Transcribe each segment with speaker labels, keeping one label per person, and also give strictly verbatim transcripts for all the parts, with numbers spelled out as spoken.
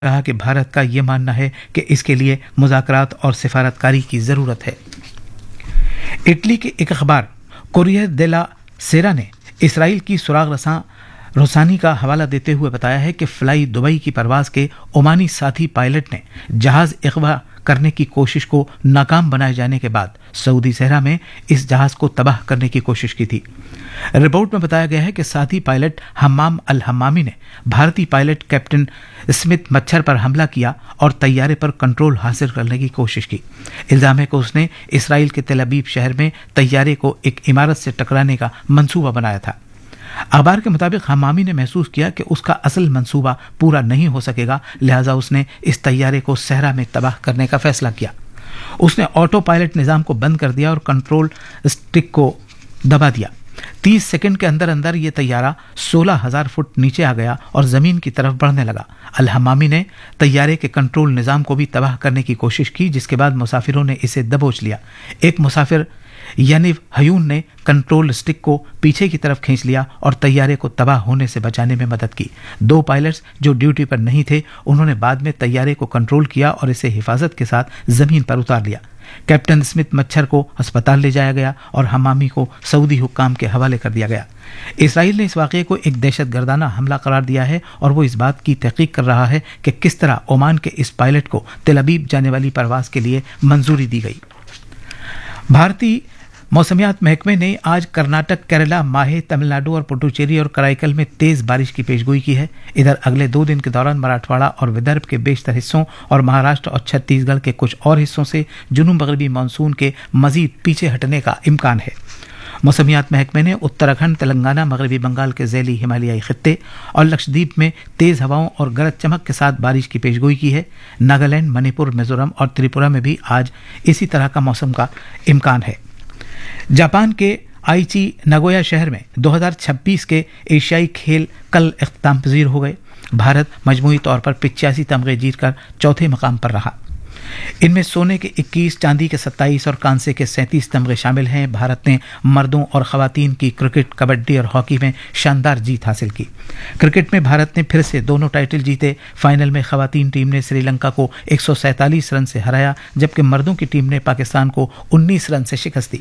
Speaker 1: کہا کہ بھارت کا یہ ماننا ہے کہ اس کے لیے مذاکرات اور سفارتکاری کی ضرورت ہے۔ اٹلی کے ایک اخبار کوریئر دیلا سیرا نے اسرائیل کی سراغ رساں روسانی کا حوالہ دیتے ہوئے بتایا ہے کہ فلائی دبئی کی پرواز کے عمانی ساتھی پائلٹ نے جہاز اغوا کرنے کی کوشش کو ناکام بنائے جانے کے بعد سعودی صحرا میں اس جہاز کو تباہ کرنے کی کوشش کی تھی۔ رپورٹ میں بتایا گیا ہے کہ ساتھی پائلٹ حمام الحمامی نے بھارتی پائلٹ کیپٹن اسمتھ مچھر پر حملہ کیا اور طیارے پر کنٹرول حاصل کرنے کی کوشش کی۔ الزام ہے کہ اس نے اسرائیل کے تل ابیب شہر میں طیارے کو ایک عمارت سے ٹکرانے کا منصوبہ بنایا تھا۔ اخبار کے مطابق حمامی نے محسوس کیا کہ اس کا اصل منصوبہ پورا نہیں ہو سکے گا، لہذا اس نے اس طیارے کو صحرا میں تباہ کرنے کا فیصلہ کیا۔ اس نے آٹو پائلٹ نظام کو بند کر دیا اور کنٹرول اسٹک کو دبا دیا۔ تیس سیکنڈ کے اندر اندر یہ طیارہ سولہ ہزار فٹ نیچے آ گیا اور زمین کی طرف بڑھنے لگا۔ الحمامی نے طیارے کے کنٹرول نظام کو بھی تباہ کرنے کی کوشش کی، جس کے بعد مسافروں نے اسے دبوچ لیا۔ ایک مسافر یانیو ہیون نے کنٹرول اسٹک کو پیچھے کی طرف کھینچ لیا اور طیارے کو تباہ ہونے سے بچانے میں مدد کی۔ دو پائلٹس جو ڈیوٹی پر نہیں تھے انہوں نے بعد میں طیارے کو کنٹرول کیا اور اسے حفاظت کے ساتھ زمین پر اتار لیا۔ کیپٹن اسمتھ مچھر کو ہسپتال لے جایا گیا اور حمامی کو سعودی حکام کے حوالے کر دیا گیا۔ اسرائیل نے اس واقعے کو ایک دہشت گردانہ حملہ قرار دیا ہے اور وہ اس بات کی تحقیق کر رہا ہے کہ کس طرح عمان کے اس پائلٹ کو تل ابیب جانے والی پرواز کے لیے منظوری دی گئی۔ بھارتی موسمیات محکمے نے آج کرناٹک، کیرلا، ماہے، تمل ناڈو اور پڈوچیری اور کرائیکل میں تیز بارش کی پیشگوئی کی ہے۔ ادھر اگلے دو دن کے دوران مراٹھواڑہ اور ودربھ کے بیشتر حصوں اور مہاراشٹر اور چھتیس گڑھ کے کچھ اور حصوں سے جنوب مغربی مانسون کے مزید پیچھے ہٹنے کا امکان ہے۔ موسمیات محکمے نے اتراکھنڈ، تلنگانہ، مغربی بنگال کے ذیلی ہمالیائی خطے اور لکشدیپ میں تیز ہواؤں اور گرج چمک کے ساتھ بارش کی پیشگوئی کی ہے۔ ناگالینڈ، منی پور، میزورم اور تریپورہ میں بھی آج اسی طرح کا موسم کا امکان ہے۔ جاپان کے آئیچی ناگویا شہر میں دو ہزار چھبیس کے ایشیائی کھیل کل اختتام پذیر ہو گئے۔ بھارت مجموعی طور پر پچاسی تمغے جیت کر چوتھے مقام پر رہا۔ ان میں سونے کے اکیس، چاندی کے ستائیس اور کانسے کے سینتیس تمغے شامل ہیں۔ بھارت نے مردوں اور خواتین کی کرکٹ، کبڈی اور ہاکی میں شاندار جیت حاصل کی۔ کرکٹ میں بھارت نے پھر سے دونوں ٹائٹل جیتے۔ فائنل میں خواتین ٹیم نے سری لنکا کو ایک سو سینتالیس رن سے ہرایا، جبکہ مردوں کی ٹیم نے پاکستان کو انیس رن سے شکست دی۔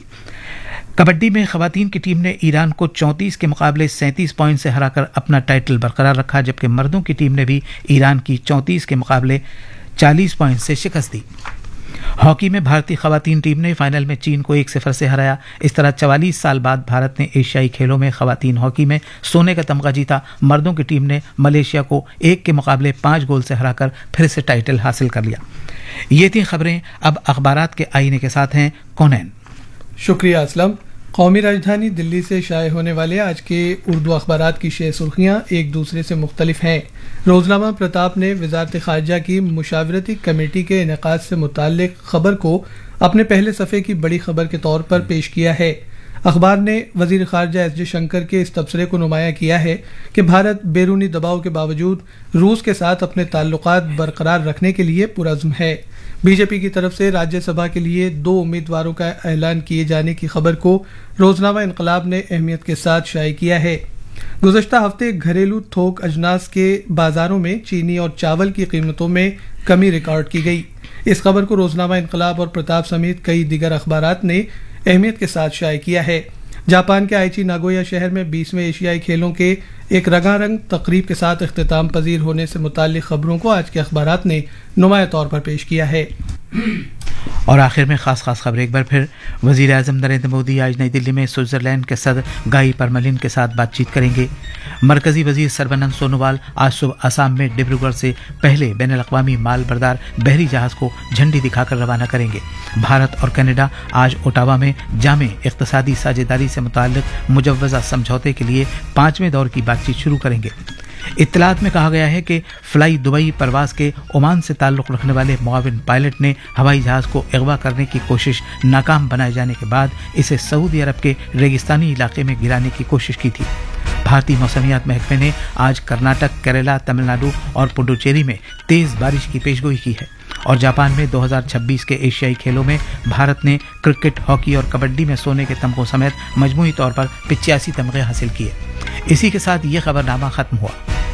Speaker 1: کبڈی میں خواتین کی ٹیم نے ایران کو چونتیس کے مقابلے سینتیس پوائنٹ سے ہرا کر اپنا ٹائٹل برقرار رکھا، جبکہ مردوں کی ٹیم نے بھی ایران کی چونتیس کے مقابلے چالیس پوائنٹ سے شکست دی۔ ہاکی میں بھارتی خواتین ٹیم نے فائنل میں چین کو ایک صفر سے ہرایا۔ اس طرح چوالیس سال بعد بھارت نے ایشیائی کھیلوں میں خواتین ہاکی میں سونے کا تمغہ جیتا۔ مردوں کی ٹیم نے ملیشیا کو ایک کے مقابلے پانچ گول سے ہرا کر پھر سے ٹائٹل حاصل کر لیا۔ یہ تھی خبریں۔ اب اخبارات کے آئینے کے ساتھ ہیں کونین۔
Speaker 2: شکریہ اسلم۔ قومی راجدھانی دلی سے شائع ہونے والے آج کے اردو اخبارات کی شہ سرخیاں ایک دوسرے سے مختلف ہیں۔ روزنامہ پرتاپ نے وزارت خارجہ کی مشاورتی کمیٹی کے انعقاد سے متعلق خبر کو اپنے پہلے صفحے کی بڑی خبر کے طور پر پیش کیا ہے۔ اخبار نے وزیر خارجہ ایس جے شنکر کے اس تبصرے کو نمایاں کیا ہے کہ بھارت بیرونی دباؤ کے باوجود روس کے ساتھ اپنے تعلقات برقرار رکھنے کے لیے پرعزم ہے۔ بی جے پی کی طرف سے راجیہ سبھا کے لیے دو امیدواروں کا اعلان کیے جانے کی خبر کو روزنامہ انقلاب نے اہمیت کے ساتھ شائع کیا ہے۔ گزشتہ ہفتے گھریلو تھوک اجناس کے بازاروں میں چینی اور چاول کی قیمتوں میں کمی ریکارڈ کی گئی۔ اس خبر کو روزنامہ انقلاب اور پرتاپ سمیت کئی دیگر اخبارات نے اہمیت کے ساتھ شائع کیا ہے۔ جاپان کے آئیچی ناگویا شہر میں بیسویں ایشیائی کھیلوں کے ایک رنگا رنگ تقریب کے ساتھ اختتام پذیر ہونے سے متعلق خبروں کو آج کے اخبارات نے نمایاں طور پر پیش کیا ہے۔
Speaker 1: اور آخر میں خاص خاص خبر ایک بار پھر۔ وزیر اعظم نریندر مودی آج نئی دلی میں سوئٹزرلینڈ کے صدر گائی پرملن کے ساتھ بات چیت کریں گے۔ مرکزی وزیر سربانند سونووال آج صبح آسام میں ڈبروگڑھ سے پہلے بین الاقوامی مال بردار بحری جہاز کو جھنڈی دکھا کر روانہ کریں گے۔ بھارت اور کینیڈا آج اوٹاوا میں جامع اقتصادی ساجھیداری سے متعلق مجوزہ سمجھوتے کے لیے پانچویں دور کی بات چیت شروع کریں گے۔ اطلاعات میں کہا گیا ہے کہ فلائی دبئی پرواز کے عمان سے تعلق رکھنے والے معاون پائلٹ نے ہوائی جہاز کو اغوا کرنے کی کوشش ناکام بنائے جانے کے بعد اسے سعودی عرب کے ریگستانی علاقے میں گرانے کی کوشش کی تھی۔ بھارتی موسمیات محکمے نے آج کرناٹک، کیرلا، تمل ناڈو اور پڈوچیری میں تیز بارش کی پیشگوئی کی ہے۔ اور جاپان میں دو ہزار چھبیس کے ایشیائی کھیلوں میں بھارت نے کرکٹ، ہاکی اور کبڈی میں سونے کے تمغوں سمیت مجموعی طور پر پچاسی تمغے حاصل کیے۔ اسی کے ساتھ یہ خبر نامہ ختم ہوا۔